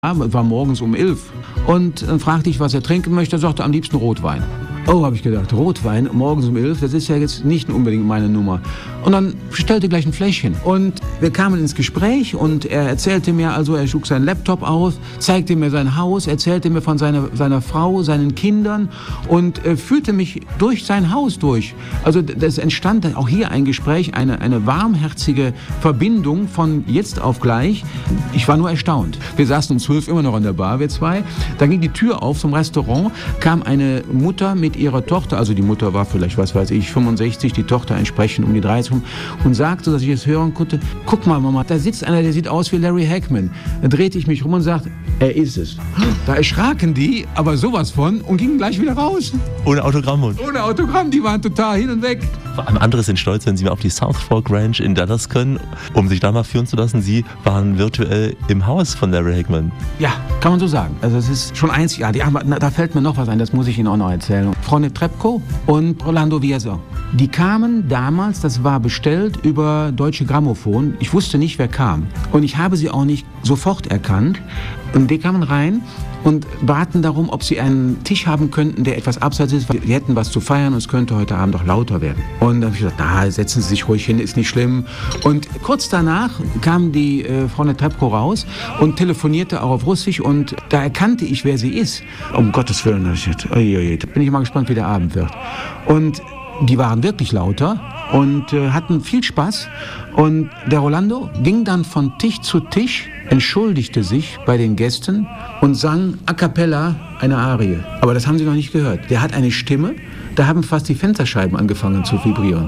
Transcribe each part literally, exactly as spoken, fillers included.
Es war morgens um elf. Und dann fragte ich, was er trinken möchte. Er sagte, am liebsten Rotwein. Oh, habe ich gedacht, Rotwein morgens um elf, das ist ja jetzt nicht unbedingt meine Nummer. Und dann bestellte gleich ein Fläschchen. Und wir kamen ins Gespräch und er erzählte mir, also er schlug seinen Laptop auf, zeigte mir sein Haus, erzählte mir von seiner, seiner Frau, seinen Kindern und äh, führte mich durch sein Haus durch. Also das entstand auch hier ein Gespräch, eine, eine warmherzige Verbindung von jetzt auf gleich. Ich war nur erstaunt. Wir saßen um zwölf immer noch an der Bar, wir zwei. Da ging die Tür auf zum Restaurant, kam eine Mutter mit ihrer Tochter, also die Mutter war vielleicht, was weiß ich, fünfundsechzig, die Tochter entsprechend um die dreißig und sagte, dass ich es hören konnte, guck mal Mama, da sitzt einer, der sieht aus wie Larry Hagman. Da drehte ich mich rum und sagte, er ist es. Da erschraken die, aber sowas von und gingen gleich wieder raus. Ohne Autogramm. Und Ohne Autogramm, die waren total hin und weg. Vor allem andere sind stolz, wenn sie mal auf die South Fork Ranch in Dallas können, um sich da mal führen zu lassen. Sie waren virtuell im Haus von Larry Hagman. Ja, kann man so sagen. Also es ist schon einzigartig. Ja, da fällt mir noch was ein, das muss ich Ihnen auch noch erzählen. Freunde Trepko und Rolando Vieso. Die kamen damals, das war bestellt über Deutsche Grammophon. Ich wusste nicht, wer kam. Und ich habe sie auch nicht sofort erkannt. Und die kamen rein und baten darum, ob sie einen Tisch haben könnten, der etwas abseits ist. Wir hätten was zu feiern und es könnte heute Abend auch lauter werden. Und da habe ich gesagt, na, setzen Sie sich ruhig hin, ist nicht schlimm. Und kurz danach kam die äh, Frau Netrebko raus und telefonierte auch auf Russisch und da erkannte ich, wer sie ist. Um Gottes Willen, da bin ich mal gespannt, wie der Abend wird. Und die waren wirklich lauter und äh, hatten viel Spaß. Und der Rolando ging dann von Tisch zu Tisch, entschuldigte sich bei den Gästen und sang a cappella eine Arie. Aber das haben sie noch nicht gehört. Der hat eine Stimme, da haben fast die Fensterscheiben angefangen zu vibrieren.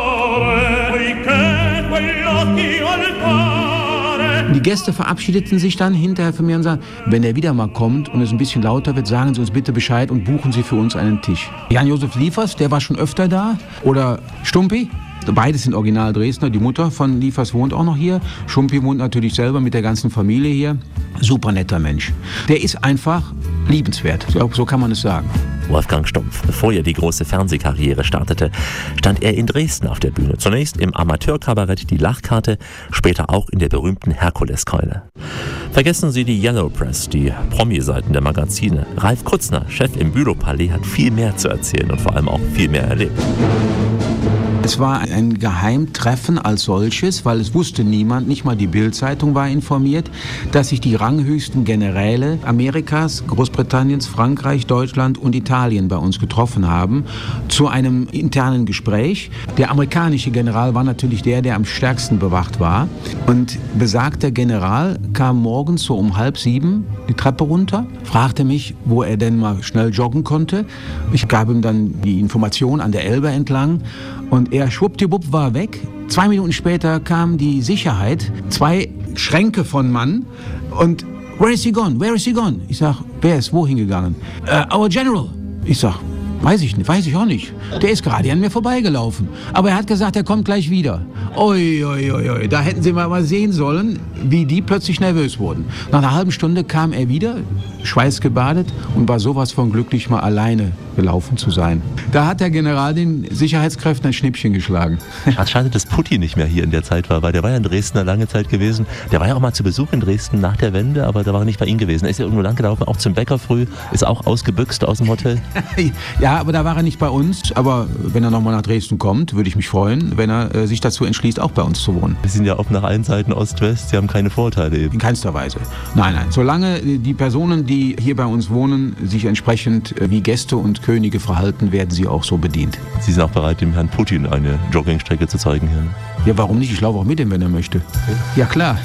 Die Gäste verabschiedeten sich dann hinterher von mir und sagten, wenn er wieder mal kommt und es ein bisschen lauter wird, sagen Sie uns bitte Bescheid und buchen Sie für uns einen Tisch. Jan-Josef Liefers, der war schon öfter da. Oder Stumpi. Beides sind Original Dresdner. Die Mutter von Liefers wohnt auch noch hier. Schumpi wohnt natürlich selber mit der ganzen Familie hier. Super netter Mensch. Der ist einfach liebenswert. So, so kann man es sagen. Wolfgang Stumpf. Bevor er die große Fernsehkarriere startete, stand er in Dresden auf der Bühne. Zunächst im Amateurkabarett Die Lachkarte, später auch in der berühmten Herkuleskeule. Vergessen Sie die Yellow Press, die Promi-Seiten der Magazine. Ralf Kutzner, Chef im Bülowpalais, hat viel mehr zu erzählen und vor allem auch viel mehr erlebt. Es war ein Geheimtreffen als solches, weil es wusste niemand, nicht mal die Bild-Zeitung war informiert, dass sich die ranghöchsten Generäle Amerikas, Großbritanniens, Frankreich, Deutschland und Italien bei uns getroffen haben zu einem internen Gespräch. Der amerikanische General war natürlich der, der am stärksten bewacht war. Und besagter General kam morgens so um halb sieben die Treppe runter, fragte mich, wo er denn mal schnell joggen konnte. Ich gab ihm dann die Information an der Elbe entlang und er schwuppdiwupp war weg. Zwei Minuten später kam die Sicherheit, zwei Schränke von Mann und where is he gone, where is he gone? Ich sag, wer ist wohin gegangen? Uh, our General. Ich sag, weiß ich nicht, weiß ich auch nicht. Der ist gerade an mir vorbeigelaufen. Aber er hat gesagt, er kommt gleich wieder. Ui, ui, ui, ui. Da hätten Sie mal, mal sehen sollen, wie die plötzlich nervös wurden. Nach einer halben Stunde kam er wieder, schweißgebadet und war sowas von glücklich, mal alleine gelaufen zu sein. Da hat der General den Sicherheitskräften ein Schnippchen geschlagen. Schade, dass Putin nicht mehr hier in der Zeit war, weil der war ja in Dresden eine lange Zeit gewesen. Der war ja auch mal zu Besuch in Dresden nach der Wende, aber da war er nicht bei Ihnen gewesen. Er ist ja irgendwo lang gelaufen, auch zum Bäcker früh, ist auch ausgebüxt aus dem Hotel. Ja, aber da war er nicht bei uns. Aber wenn er nochmal nach Dresden kommt, würde ich mich freuen, wenn er äh, sich dazu entschließt, auch bei uns zu wohnen. Sie sind ja auch nach allen Seiten Ost-West, Sie haben keine Vorteile eben. In keinster Weise. Nein, nein. Solange die Personen, die hier bei uns wohnen, sich entsprechend äh, wie Gäste und Könige verhalten, werden sie auch so bedient. Sie sind auch bereit, dem Herrn Putin eine Joggingstrecke zu zeigen hier? Ja, warum nicht? Ich laufe auch mit ihm, wenn er möchte. Okay. Ja, klar.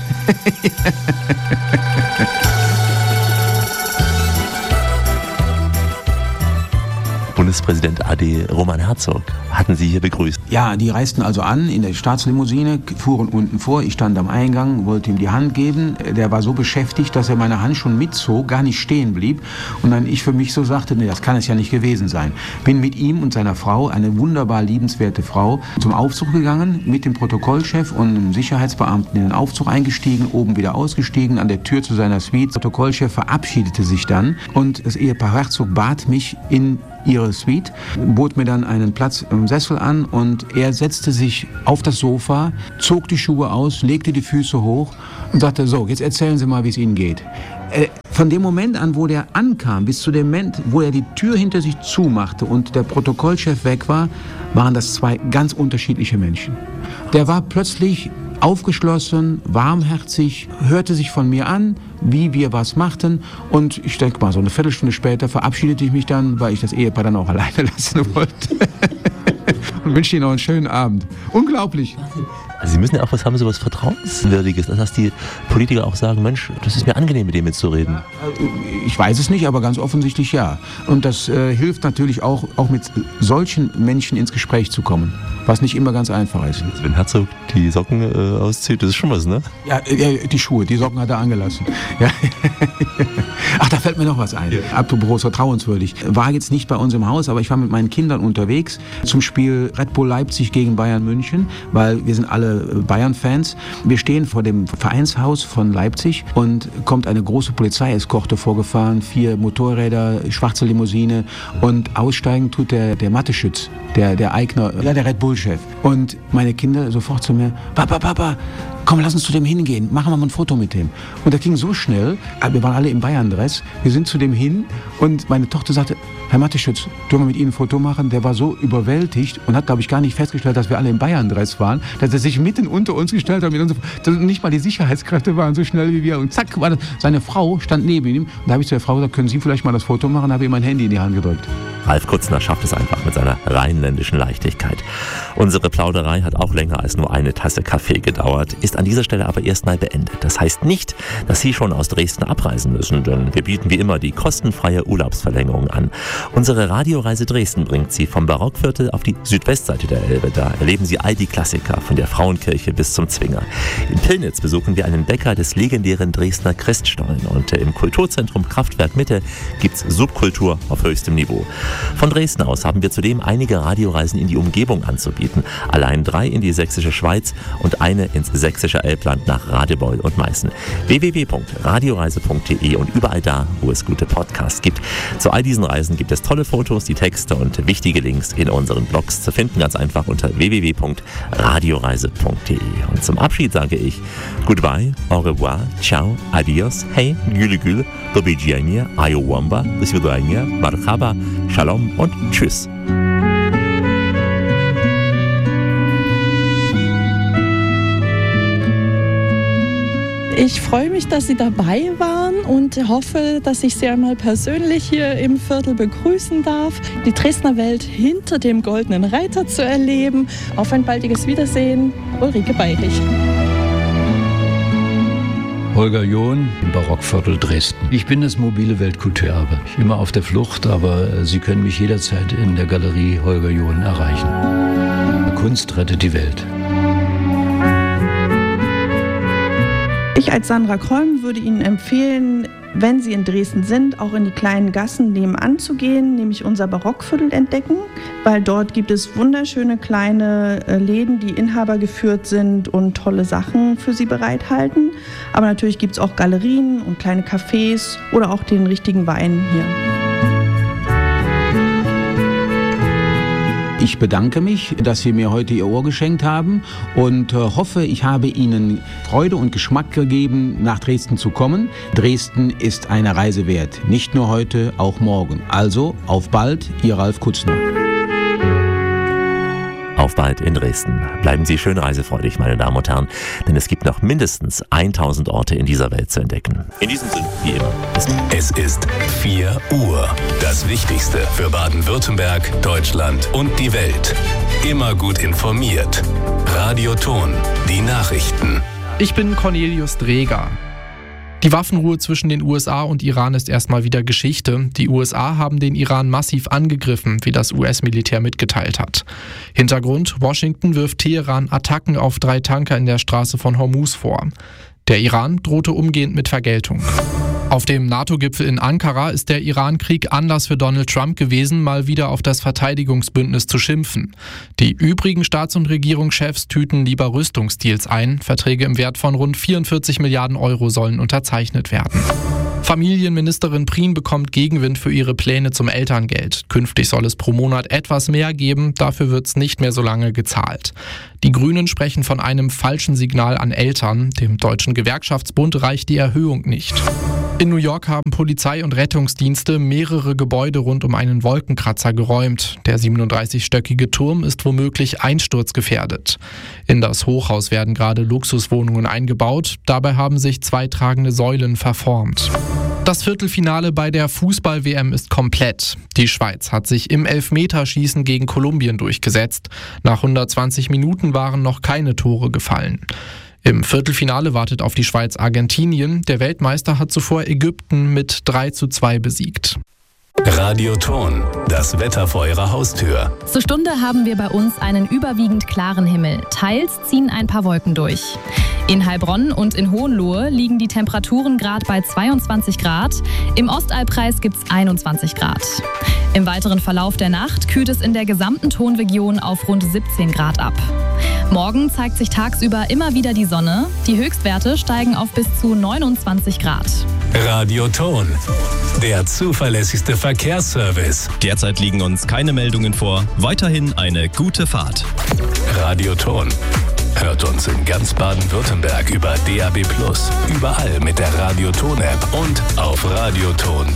Bundespräsident A D Roman Herzog hatten Sie hier begrüßt. Ja, die reisten also an in der Staatslimousine, fuhren unten vor. Ich stand am Eingang, wollte ihm die Hand geben. Der war so beschäftigt, dass er meine Hand schon mitzog, gar nicht stehen blieb. Und dann ich für mich so sagte, nee, das kann es ja nicht gewesen sein. Bin mit ihm und seiner Frau, eine wunderbar liebenswerte Frau, zum Aufzug gegangen, mit dem Protokollchef und einem Sicherheitsbeamten in den Aufzug eingestiegen, oben wieder ausgestiegen, an der Tür zu seiner Suite. Der Protokollchef verabschiedete sich dann und das Ehepaar Herzog bat mich, in ihre Suite, bot mir dann einen Platz im Sessel an und er setzte sich auf das Sofa, zog die Schuhe aus, legte die Füße hoch und sagte, so, jetzt erzählen Sie mal, wie es Ihnen geht. Äh, von dem Moment an, wo der ankam, bis zu dem Moment, wo er die Tür hinter sich zumachte und der Protokollchef weg war, waren das zwei ganz unterschiedliche Menschen. Der war plötzlich aufgeschlossen, warmherzig, hörte sich von mir an, wie wir was machten und ich denke mal, so eine Viertelstunde später verabschiedete ich mich dann, weil ich das Ehepaar dann auch alleine lassen wollte und wünschte ihnen noch einen schönen Abend. Unglaublich. Also Sie müssen ja auch was haben, so was Vertrauenswürdiges, dass die Politiker auch sagen, Mensch, das ist mir angenehm, mit dem mitzureden. Ich weiß es nicht, aber ganz offensichtlich ja. Und das äh, hilft natürlich auch, auch mit solchen Menschen ins Gespräch zu kommen, was nicht immer ganz einfach ist. Wenn Herzog die Socken äh, auszieht, das ist schon was, ne? Ja, äh, die Schuhe, die Socken hat er angelassen. Ja. Ach, da fällt mir noch was ein. Ja. Apropos vertrauenswürdig. War jetzt nicht bei uns im Haus, aber ich war mit meinen Kindern unterwegs zum Spiel Red Bull Leipzig gegen Bayern München, weil wir sind alle Bayern-Fans. Wir stehen vor dem Vereinshaus von Leipzig und kommt eine große Polizeieskorte vorgefahren, vier Motorräder, schwarze Limousine und aussteigen tut der, der Mathe-Schütz, der, der Eigner, ja, der Red Bull-Chef. Und meine Kinder sofort zu mir, Papa, Papa, komm, lass uns zu dem hingehen, machen wir mal ein Foto mit dem. Und das ging so schnell, wir waren alle im Bayern-Dress, wir sind zu dem hin und meine Tochter sagte, Herr Mathe-Schütz, dürfen wir mit Ihnen ein Foto machen? Der war so überwältigt und hat, glaube ich, gar nicht festgestellt, dass wir alle im Bayern-Dress waren, dass er sich mitten unter uns gestellt hat. Mit uns, nicht mal die Sicherheitskräfte waren so schnell wie wir. Und zack, war das, seine Frau stand neben ihm. Und da habe ich zu der Frau gesagt, können Sie vielleicht mal das Foto machen? Da habe ich ihm mein Handy in die Hand gedrückt. Ralf Kutzner schafft es einfach mit seiner rheinländischen Leichtigkeit. Unsere Plauderei hat auch länger als nur eine Tasse Kaffee gedauert, ist an dieser Stelle aber erstmal beendet. Das heißt nicht, dass Sie schon aus Dresden abreisen müssen, denn wir bieten wie immer die kostenfreie Urlaubsverlängerung an. Unsere Radioreise Dresden bringt Sie vom Barockviertel auf die Südwestseite der Elbe. Da erleben Sie all die Klassiker, von der Frauenkirche bis zum Zwinger. In Pillnitz besuchen wir einen Bäcker des legendären Dresdner Christstollen und im Kulturzentrum Kraftwerk Mitte gibt's Subkultur auf höchstem Niveau. Von Dresden aus haben wir zudem einige Radioreisen in die Umgebung anzubieten. Allein drei in die sächsische Schweiz und eine ins sächsische Elbland nach Radebeul und Meißen. w w w punkt radioreise punkt d e und überall da, wo es gute Podcasts gibt. Zu all diesen Reisen gibt es tolle Fotos, die Texte und wichtige Links in unseren Blogs zu finden, ganz einfach unter w w w punkt radioreise punkt d e. Und zum Abschied sage ich Goodbye, au revoir, ciao, adios, hey, gülü gül, do widzenia, ayowamba, do svidania, marhaba, Shalom und Tschüss. Ich freue mich, dass Sie dabei waren und hoffe, dass ich Sie einmal persönlich hier im Viertel begrüßen darf, die Dresdner Welt hinter dem Goldenen Reiter zu erleben. Auf ein baldiges Wiedersehen, Ulrike Bayrich. Holger John im Barockviertel Dresden. Ich bin das mobile Weltkulturerbe. Ich bin immer auf der Flucht, aber Sie können mich jederzeit in der Galerie Holger John erreichen. Kunst rettet die Welt. Ich als Sandra Kromm würde Ihnen empfehlen, wenn Sie in Dresden sind, auch in die kleinen Gassen nebenan zu gehen, nämlich unser Barockviertel entdecken, weil dort gibt es wunderschöne kleine Läden, die inhabergeführt sind und tolle Sachen für Sie bereithalten. Aber natürlich gibt es auch Galerien und kleine Cafés oder auch den richtigen Wein hier. Ich bedanke mich, dass Sie mir heute Ihr Ohr geschenkt haben und äh, hoffe, ich habe Ihnen Freude und Geschmack gegeben, nach Dresden zu kommen. Dresden ist eine Reise wert, nicht nur heute, auch morgen. Also, auf bald, Ihr Ralf Kutzner. Auf bald in Dresden. Bleiben Sie schön reisefreudig, meine Damen und Herren, denn es gibt noch mindestens tausend Orte in dieser Welt zu entdecken. In diesem Sinne, wie immer. Es ist vier Uhr. Das Wichtigste für Baden-Württemberg, Deutschland und die Welt. Immer gut informiert. Radio Ton, die Nachrichten. Ich bin Cornelius Dreger. Die Waffenruhe zwischen den U S A und Iran ist erstmal wieder Geschichte. Die U S A haben den Iran massiv angegriffen, wie das U S-Militär mitgeteilt hat. Hintergrund: Washington wirft Teheran Attacken auf drei Tanker in der Straße von Hormuz vor. Der Iran drohte umgehend mit Vergeltung. Auf dem NATO-Gipfel in Ankara ist der Iran-Krieg Anlass für Donald Trump gewesen, mal wieder auf das Verteidigungsbündnis zu schimpfen. Die übrigen Staats- und Regierungschefs tüten lieber Rüstungsdeals ein. Verträge im Wert von rund vierundvierzig Milliarden Euro sollen unterzeichnet werden. Familienministerin Prien bekommt Gegenwind für ihre Pläne zum Elterngeld. Künftig soll es pro Monat etwas mehr geben, dafür wird es nicht mehr so lange gezahlt. Die Grünen sprechen von einem falschen Signal an Eltern. Dem Deutschen Gewerkschaftsbund reicht die Erhöhung nicht. In New York haben Polizei und Rettungsdienste mehrere Gebäude rund um einen Wolkenkratzer geräumt. Der siebenunddreißigstöckige Turm ist womöglich einsturzgefährdet. In das Hochhaus werden gerade Luxuswohnungen eingebaut. Dabei haben sich zwei tragende Säulen verformt. Das Viertelfinale bei der Fußball-W M ist komplett. Die Schweiz hat sich im Elfmeterschießen gegen Kolumbien durchgesetzt. Nach hundertzwanzig Minuten waren noch keine Tore gefallen. Im Viertelfinale wartet auf die Schweiz Argentinien. Der Weltmeister hat zuvor Ägypten mit drei zu zwei besiegt. Radio Ton, das Wetter vor Ihrer Haustür. Zur Stunde haben wir bei uns einen überwiegend klaren Himmel. Teils ziehen ein paar Wolken durch. In Heilbronn und in Hohenlohe liegen die Temperaturen gerade bei zweiundzwanzig Grad. Im Ostalbkreis gibt es einundzwanzig Grad. Im weiteren Verlauf der Nacht kühlt es in der gesamten Tonregion auf rund siebzehn Grad ab. Morgen zeigt sich tagsüber immer wieder die Sonne. Die Höchstwerte steigen auf bis zu neunundzwanzig Grad. Radio Ton, der zuverlässigste Verkehrsservice. Derzeit liegen uns keine Meldungen vor. Weiterhin eine gute Fahrt. Radio Ton. Hört uns in ganz Baden-Württemberg über D A B plus, überall mit der Radio Ton App und auf radioton